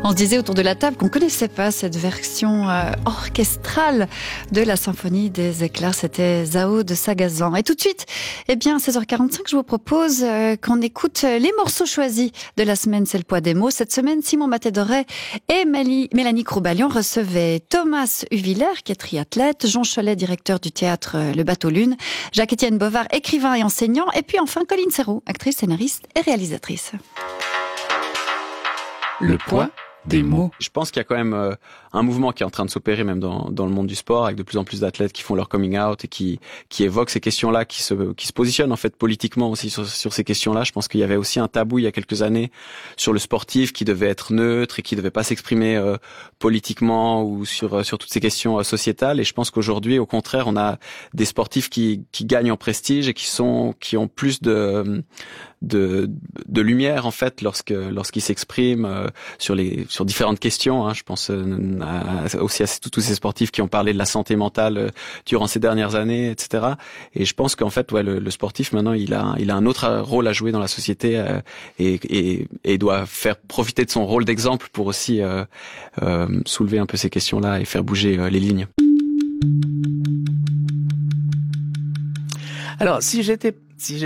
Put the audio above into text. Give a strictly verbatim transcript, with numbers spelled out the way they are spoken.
On se disait autour de la table qu'on connaissait pas cette version euh, orchestrale de la symphonie des éclairs. C'était Zao de Sagazan. Et tout de suite, eh bien, à seize heures quarante-cinq, je vous propose euh, qu'on écoute les morceaux choisis de la semaine. C'est le poids des mots. Cette semaine, Simon Matédoret et Mali, Mélanie Croubalion recevaient Thomas Huvillers, qui est triathlète, Jean Cholet, directeur du théâtre Le Bateau Lune, Jacques-Étienne Bovard, écrivain et enseignant, et puis enfin Colline Serrault, actrice, scénariste et réalisatrice. Le poids des mots. Je pense qu'il y a quand même euh, un mouvement qui est en train de s'opérer même dans, dans le monde du sport, avec de plus en plus d'athlètes qui font leur coming out et qui qui évoquent ces questions-là, qui se qui se positionnent en fait politiquement aussi sur, sur ces questions-là. Je pense qu'il y avait aussi un tabou il y a quelques années sur le sportif qui devait être neutre et qui devait pas s'exprimer euh, politiquement ou sur euh, sur toutes ces questions euh, sociétales. Et je pense qu'aujourd'hui, au contraire, on a des sportifs qui qui gagnent en prestige et qui sont qui ont plus de de de lumière en fait lorsque lorsqu'ils s'expriment euh, sur les sur différentes questions, hein. Je pense euh, à, aussi à tous ces sportifs qui ont parlé de la santé mentale euh, durant ces dernières années, et cetera. Et je pense qu'en fait, ouais, le, le sportif maintenant, il a, il a un autre rôle à jouer dans la société euh, et, et, et doit faire profiter de son rôle d'exemple pour aussi euh, euh, soulever un peu ces questions-là et faire bouger euh, les lignes. Alors, si j'étais, si